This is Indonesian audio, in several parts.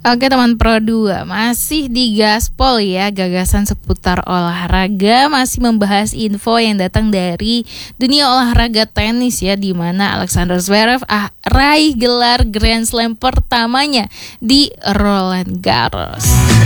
Oke teman Pro 2, masih di Gaspol ya, gagasan seputar olahraga, masih membahas info yang datang dari dunia olahraga tenis ya, di mana Alexander Zverev raih gelar Grand Slam pertamanya di Roland Garros.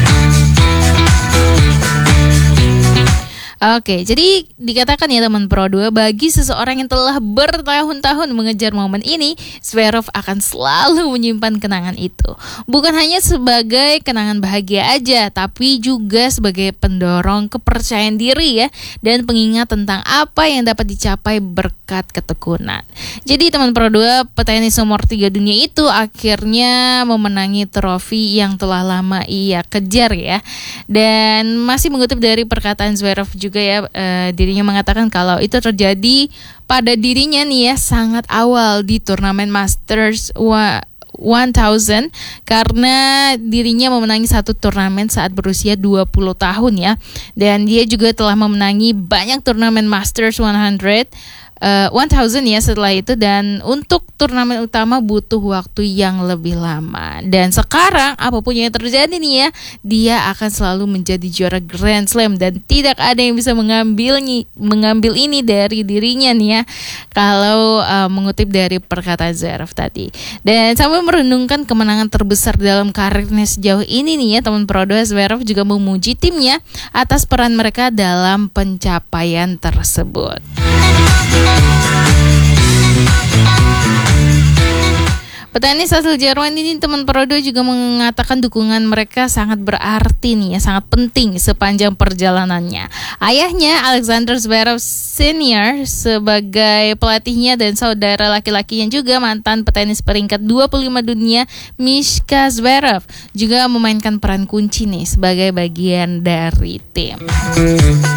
Oke, jadi dikatakan ya teman Pro 2, bagi seseorang yang telah bertahun-tahun mengejar momen ini, Zverev akan selalu menyimpan kenangan itu. Bukan hanya sebagai kenangan bahagia aja, tapi juga sebagai pendorong kepercayaan diri ya, dan pengingat tentang apa yang dapat dicapai berkat ketekunan. Jadi teman Pro 2, petenis nomor 3 dunia itu akhirnya memenangi trofi yang telah lama ia kejar ya. Dan masih mengutip dari perkataan Zverev juga ya, dirinya mengatakan kalau itu terjadi pada dirinya nih ya sangat awal di turnamen Masters 1000 karena dirinya memenangi satu turnamen saat berusia 20 tahun ya. Dan dia juga telah memenangi banyak turnamen Masters 1000 ya setelah itu, dan untuk turnamen utama butuh waktu yang lebih lama. Dan sekarang apapun yang terjadi nih ya, dia akan selalu menjadi juara Grand Slam dan tidak ada yang bisa mengambil ini dari dirinya nih ya, kalau mengutip dari perkataan Zverev tadi. Dan sambil merenungkan kemenangan terbesar dalam karirnya sejauh ini nih ya teman Pro 2, Zverev juga memuji timnya atas peran mereka dalam pencapaian tersebut. Petenis asal Jerman ini teman Pro 2 juga mengatakan dukungan mereka sangat berarti nih ya, sangat penting sepanjang perjalanannya. Ayahnya Alexander Zverev Senior sebagai pelatihnya dan saudara laki-lakinya juga mantan petenis peringkat 25 dunia Mischa Zverev juga memainkan peran kunci nih sebagai bagian dari tim.